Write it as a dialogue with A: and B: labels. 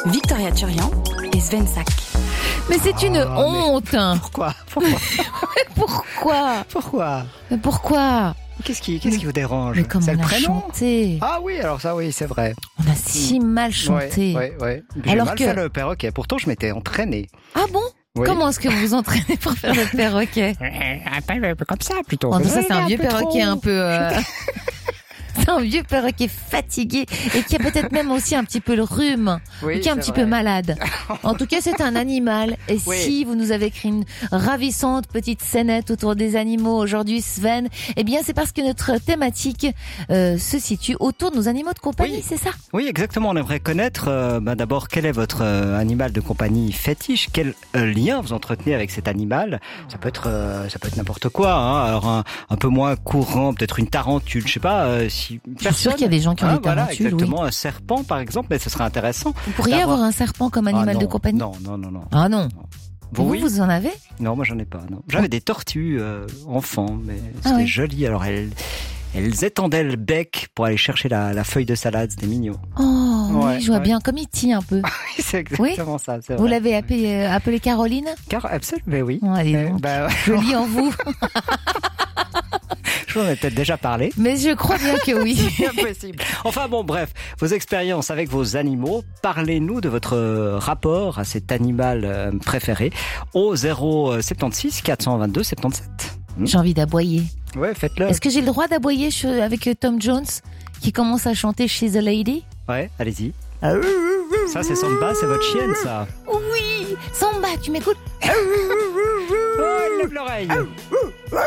A: Victoria Turian et Sven Sack.
B: Mais c'est une honte.
C: Pourquoi
B: Pourquoi Mais pourquoi
C: Qu'est-ce qui vous dérange?
B: Mais comme
C: c'est
B: on
C: le
B: a
C: prénom
B: chanté.
C: Ah oui, alors ça oui, c'est vrai.
B: On a si mal chanté.
C: Ouais. J'ai
B: Alors
C: mal fait le perroquet. Pourtant, je m'étais entraîné.
B: Ah bon?
C: Oui.
B: Comment est-ce que vous vous entraînez pour faire le perroquet?
C: Un peu comme ça, plutôt.
B: Oh, ça, c'est un vieux
C: peu
B: perroquet
C: trop.
B: un peu... C'est un vieux perroquet fatigué et qui a peut-être même aussi un petit peu le rhume,
C: Oui,
B: ou qui est un
C: c'est
B: petit
C: vrai.
B: peu malade. En tout cas, c'est un animal. Et
C: Oui.
B: si vous nous avez écrit une ravissante petite scénette autour des animaux aujourd'hui, Sven, eh bien, c'est parce que notre thématique se situe autour de nos animaux de compagnie,
C: Oui.
B: c'est ça?
C: Oui, exactement. On aimerait connaître d'abord quel est votre animal de compagnie fétiche, quel lien vous entretenez avec cet animal. Ça peut être n'importe quoi. Hein. Alors un peu moins courant, peut-être une tarentule, je sais pas. Si
B: Je suis sûre qu'il y a des gens qui ont des
C: voilà,
B: tarentules,
C: exactement, un serpent par exemple, mais ce serait intéressant.
B: Vous pourriez
C: d'avoir-
B: avoir un serpent comme animal
C: Ah,
B: de
C: non,
B: compagnie?
C: Non.
B: Ah non.
C: Vous, oui.
B: Vous en avez?
C: Non, moi j'en ai pas. Non. J'avais des tortues enfants, mais
B: Ah
C: c'était
B: ouais.
C: joli. Alors elles étendaient le bec pour aller chercher la feuille de salade, c'était mignon.
B: Oh,
C: Ouais,
B: oui, je vois
C: ouais.
B: bien comme E.T. un peu.
C: C'est exactement ça. C'est
B: Vous
C: vrai.
B: l'avez appelé Caroline?
C: Car absolument, oui.
B: Oh, allez donc.
C: Bah,
B: Je lis en vous.
C: je vous en ai peut-être déjà parlé.
B: Mais je crois bien que oui.
C: C'est impossible. Enfin bon, bref, vos expériences avec vos animaux, parlez-nous de votre rapport à cet animal préféré au 076 422 77.
B: J'ai envie d'aboyer.
C: Ouais, faites-le.
B: Est-ce que j'ai le droit d'aboyer avec Tom Jones qui commence à chanter She's a Lady?
C: Ouais, allez-y. Ça, c'est Samba, c'est votre chienne, ça.
B: Oui, Samba, tu m'écoutes?
C: Oh, elle lève l'oreille.